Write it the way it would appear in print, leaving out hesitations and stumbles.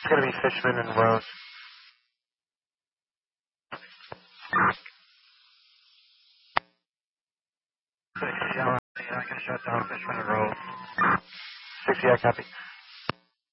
It's going to be Fishman and Rose. I can shut down Fishman and Rose. 60, I copy.